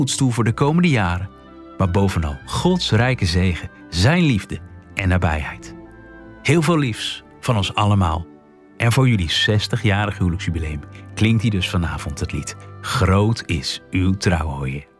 goeds toe voor de komende jaren. Maar bovenal Gods rijke zegen, zijn liefde en nabijheid. Heel veel liefs van ons allemaal. En voor jullie 60-jarig huwelijksjubileum klinkt hij dus vanavond het lied Groot is uw trouw, hoor je.